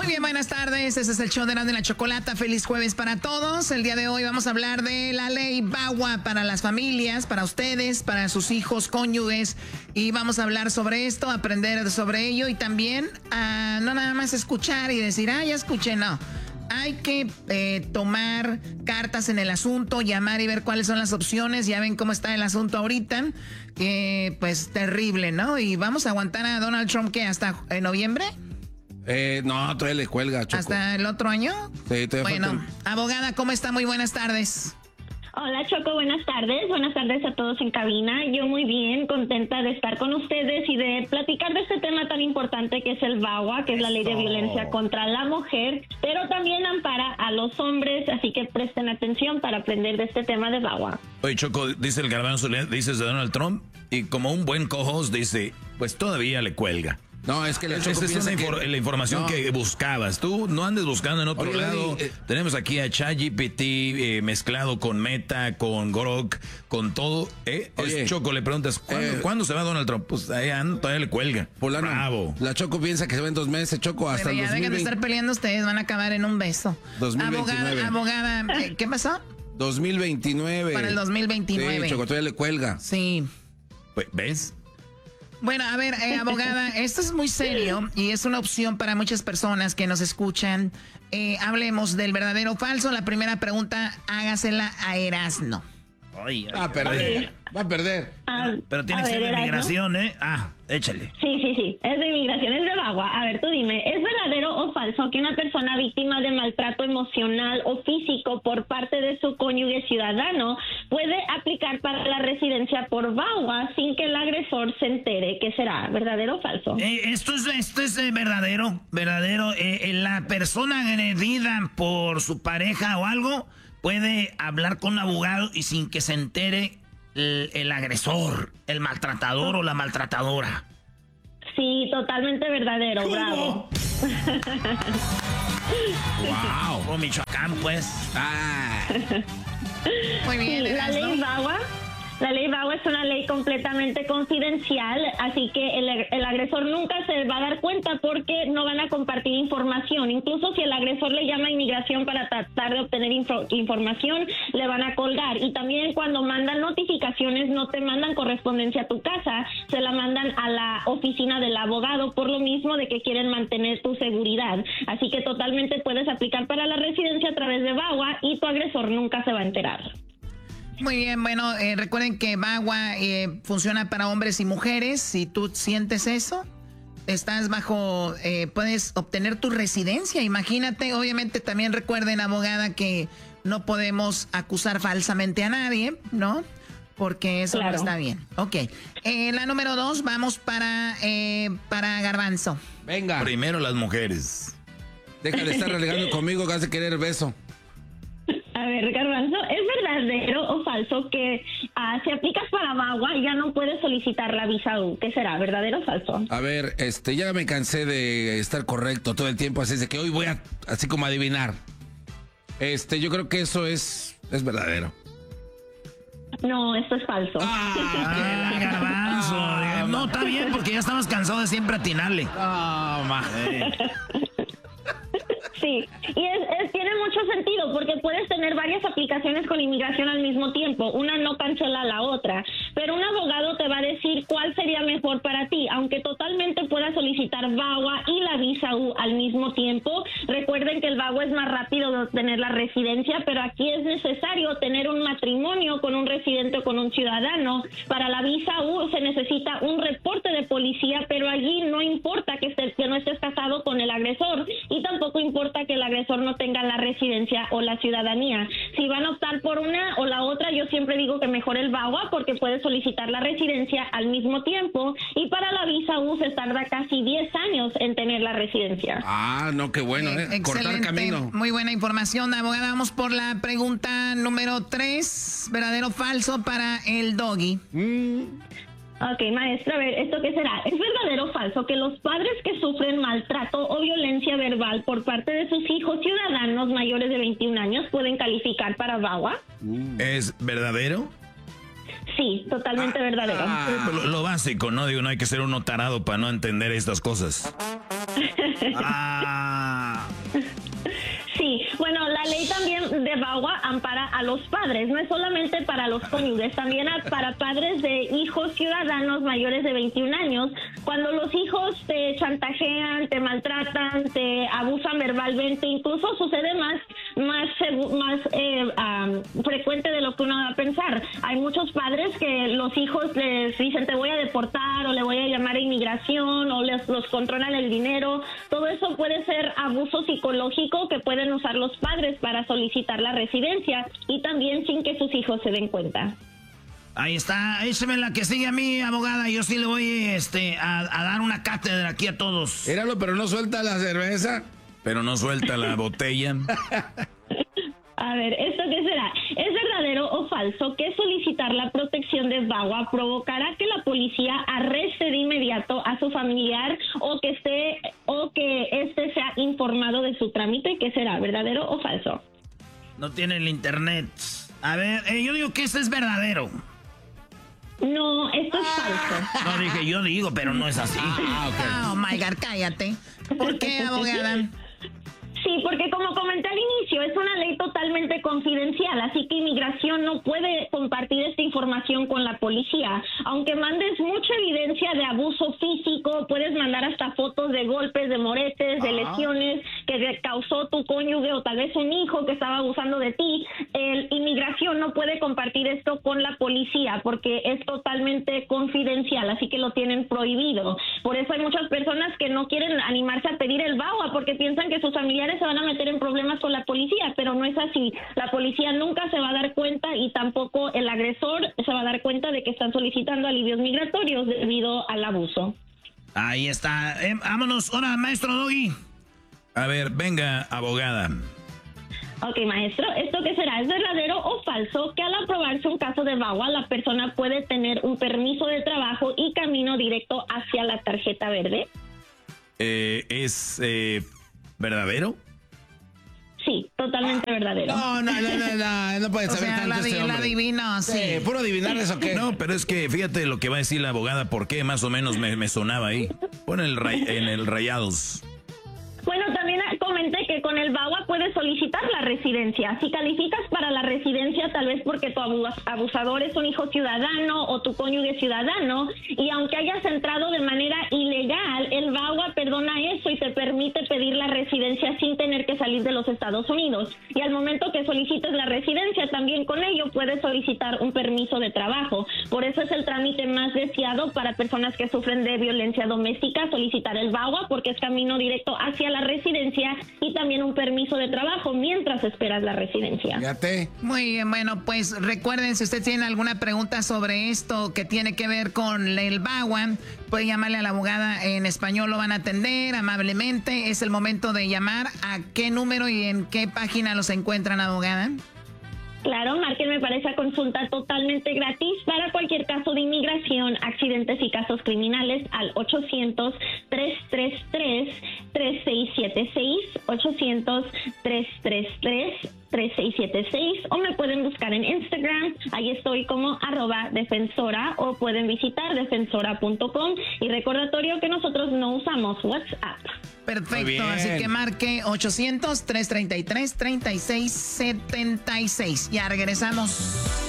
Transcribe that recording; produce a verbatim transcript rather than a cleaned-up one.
bien, buenas tardes. Este es el show de Erasmo y la Chocolata. Feliz jueves para todos. El día de hoy vamos a hablar de la ley V A W A para las familias, para ustedes, para sus hijos, cónyuges. Y vamos a hablar sobre esto, aprender sobre ello y también uh, no nada más escuchar y decir, ah, ya escuché, no. Hay que eh, tomar cartas en el asunto, llamar y ver cuáles son las opciones. Ya ven cómo está el asunto ahorita. Que pues terrible, ¿no? Y vamos a aguantar a Donald Trump, ¿qué? ¿Hasta en noviembre? Eh, no, todavía le cuelga, Choco. ¿Hasta el otro año? Sí, todavía Bueno, falta... abogada, ¿cómo está? Muy buenas tardes. Hola, Choco, buenas tardes. Buenas tardes a todos en cabina. Yo muy bien, contenta de estar con ustedes y de platicar de este tema tan importante que es el V A W A, que es la ley de violencia contra la mujer, pero también ampara a los hombres, así que presten atención para aprender de este tema de V A W A. Oye, Choco, dice el Garbanzo, dices de Donald Trump, y como un buen co-host dice, pues todavía le cuelga. No, es que la Esa es una infor- que... la información no. que buscabas. Tú no andes buscando en otro Oye, lado. eh, Tenemos aquí a ChatGPT eh, mezclado con Meta, con Grok, con todo. ¿eh? Oye, es Choco, le preguntas, ¿cuándo, eh, ¿cuándo se va Donald Trump? Pues ahí anda, todavía le cuelga. Polano, Bravo. la Choco piensa que se va en dos meses, Choco, hasta Pero el ya dos mil dejen de veinte. estar peleando ustedes, van a acabar en un beso. dos mil veintinueve. Abogada, abogada, eh, ¿qué pasó? dos mil veintinueve. Para el dos mil veintinueve. Sí, Choco, todavía le cuelga. Sí. Pues, ¿ves? Bueno, a ver, eh, abogada, esto es muy serio y es una opción para muchas personas que nos escuchan. Eh, hablemos del verdadero o falso. La primera pregunta, hágasela a Erasmo. Ay, ay, Va a perder, va a perder. Ah, Pero tiene a que ser ver, de Erasmo. migración, ¿eh? Ah, échale. Sí, sí, sí, es de inmigración, es de V A W A. A ver, tú dime, ¿es verdadero o falso que una persona víctima de maltrato emocional o físico por parte de su cónyuge ciudadano puede aplicar para la residencia por V A W A sin que el agresor se entere? ¿Qué será? ¿Verdadero o falso? Eh, esto es, esto es eh, verdadero, verdadero. Eh, eh, la persona agredida por su pareja o algo puede hablar con un abogado y sin que se entere el, el agresor, el maltratador o la maltratadora. Sí, totalmente verdadero, bravo. Wow. Como Michoacán, pues. Ah. Muy bien, Sí, la Erasmo. ley V A W A, la ley V A W A es una ley completamente confidencial, así que el, el agresor nunca se va a dar cuenta porque no van a compartir información. Incluso si el agresor le llama a inmigración para tratar de obtener info, información, le van a colgar. Y también cuando mandan notificaciones, no te mandan correspondencia a tu casa, se la mandan a la oficina del abogado por lo mismo de que quieren mantener tu seguridad. Así que totalmente puedes aplicar para la residencia a través de V A W A y tu agresor nunca se va a enterar. Muy bien, bueno, eh, recuerden que V A W A eh, funciona para hombres y mujeres. Si tú sientes eso, estás bajo, eh, puedes obtener tu residencia. Imagínate, obviamente también recuerden, abogada, que no podemos acusar falsamente a nadie, ¿no? Porque eso Claro. no está bien. Ok, eh, la número dos, vamos para, eh, para Garbanzo. Venga, Primero las mujeres. deja de estar relegando conmigo que has de querer beso. A ver, Garbanzo, ¿es verdadero o falso que uh, si aplicas para V A W A ya no puedes solicitar la visa U? ¿Qué será? ¿Verdadero o falso? A ver, este, ya me cansé de estar correcto todo el tiempo, así es de que hoy voy a, así como adivinar. Este, yo creo que eso es, es verdadero. No, esto es falso. Ah, Garbanzo. Ah, no, está bien porque ya estamos cansados de siempre atinarle. No, ma. Sí, y es, es- tiene mucho sentido porque puedes tener varias aplicaciones con inmigración al mismo tiempo. Una no cancela la otra, pero un abogado te va a decir cuál sería mejor para ti, aunque totalmente puedas solicitar V A W A y la visa U al mismo tiempo. Recuerden que el V A W A es más rápido de obtener la residencia, pero aquí es necesario tener un matrimonio con un residente o con un ciudadano. Para la visa U se necesita un reporte de policía, pero allí no importa que, estés, que no estés casado con el agresor y tampoco importa que el agresor no tenga la residencia o la ciudadanía. Si van a optar por una o la otra, yo siempre digo que mejor el V A W A porque puedes solicitar la residencia al mismo tiempo, y para la visa U se tarda casi diez años en tener la residencia. Ah, no, qué bueno, ¿eh? Eh, Cortar excelente, camino. muy buena información, abogada. Vamos por la pregunta número tres, verdadero o falso para el doggy. Mm, Ok, maestra, a ver, ¿esto qué será? ¿Es verdadero o falso que los padres que sufren maltrato o violencia verbal por parte de sus hijos ciudadanos mayores de veintiún años pueden calificar para V A W A? ¿Es verdadero? Sí, totalmente verdadero. Pues Lo, lo básico, ¿no? Digo, no hay que ser uno tarado para no entender estas cosas. Ah. Sí, bueno, la ley también de VAWA ampara a los padres, no es solamente para los cónyuges, también a, para padres de hijos ciudadanos mayores de veintiún años. Cuando los hijos te chantajean, te maltratan, te abusan verbalmente, incluso sucede más más más eh, um, frecuente de lo que uno va a pensar. Hay muchos padres que los hijos les dicen te voy a deportar o le voy a llamar a inmigración o les los controlan el dinero. Todo eso puede ser abuso psicológico que pueden usar los padres para solicitar la residencia y también sin que sus hijos se den cuenta. Ahí está, écheme la que sigue a mí, abogada. Yo sí le voy este, a, a dar una cátedra aquí a todos. Éralo, pero no suelta la cerveza. Pero no suelta la botella. A ver, ¿esto qué será? ¿Es verdadero o falso que solicitar la protección de VAWA provocará que la policía arreste de inmediato a su familiar o que esté o que éste sea informado de su trámite? ¿Qué será? ¿Verdadero o falso? No tiene el internet. A ver, eh, yo digo que esto es verdadero. No, esto es falso. No, dije, yo digo, pero no es así. Ah, okay. Oh, my God, cállate. ¿Por qué, abogada? Sí, porque como comenté al inicio, es una ley totalmente confidencial, así que inmigración no puede compartir esta información con la policía. Aunque mandes mucha evidencia de abuso físico, puedes mandar hasta fotos de golpes, de moretes, de lesiones que causó tu cónyuge o tal vez un hijo que estaba abusando de ti. El inmigración no puede compartir esto con la policía porque es totalmente confidencial, así que lo tienen prohibido. Por eso hay muchas personas que no quieren animarse a pedir el VAWA porque piensan que sus familiares se van a meter en problemas con la policía, pero no es así. La policía nunca se va a dar cuenta y tampoco el agresor se va a dar cuenta de que están solicitando alivios migratorios debido al abuso. Ahí está. Eh, vámonos. Ahora, maestro Doggy. A ver, venga, abogada. Ok, maestro, ¿esto qué será? ¿Es verdadero o falso que al aprobarse un caso de VAWA la persona puede tener un permiso de trabajo y camino directo hacia la tarjeta verde? Eh, ¿Es eh, verdadero? Sí, totalmente verdadero. No, no, no, no, no, no puede O saber sea, tanto la, este di- hombre. la adivino, sí. Sí, puro adivinar eso qué. No, pero es que fíjate lo que va a decir la abogada, por qué más o menos me, me sonaba ahí. Pon el ray- en el Rayados. Bueno, también comenté que con el VAWA puedes solicitar la residencia. Si calificas para la residencia, tal vez porque tu abusador es un hijo ciudadano o tu cónyuge ciudadano, y aunque hayas entrado de manera ilegal, el VAWA perdona eso y te permite pedir la residencia sin tener que salir de los Estados Unidos. Y al momento que solicites la residencia, también con ello puedes solicitar un permiso de trabajo. Por eso es el trámite más deseado para personas que sufren de violencia doméstica, solicitar el VAWA, porque es camino directo hacia la residencia y también un permiso de trabajo mientras esperas la residencia. Fíjate. Muy bien, bueno, pues recuerden, si usted tiene alguna pregunta sobre esto que tiene que ver con el VAWA, puede llamarle a la abogada en español, lo van a atender amablemente. Es el momento de llamar. ¿A qué número y en qué página los encuentran, abogada? Claro, márquenme para esa consulta totalmente gratis para cualquier caso de inmigración, accidentes y casos criminales al ochocientos, tres tres tres, tres seis siete seis, ochocientos, tres tres tres, tres seis siete seis, o me pueden buscar en Instagram, ahí estoy como arroba defensora, o pueden visitar defensora punto com, y recordatorio que nosotros no usamos WhatsApp. Perfecto, así que marque ochocientos, tres treinta y tres, treinta y seis setenta y seis. Ya regresamos.